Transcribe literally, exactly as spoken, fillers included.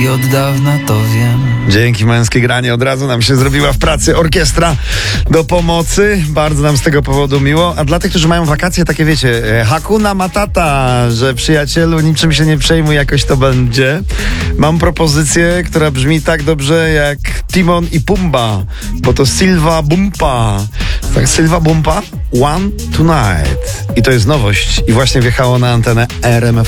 i od dawna to wiem. Dzięki, męskie granie od razu nam się zrobiła w pracy orkiestra do pomocy. Bardzo nam z tego powodu miło. A dla tych, którzy mają wakacje, takie wiecie, e, Hakuna Matata, że przyjacielu, niczym się nie przejmuj, jakoś to będzie. Mam propozycję, która brzmi tak dobrze jak Timon i Pumba, bo to Silva Bumpa. Tak, Silva Bumpa, One Tonight. I to jest nowość. I właśnie wjechało na antenę R M F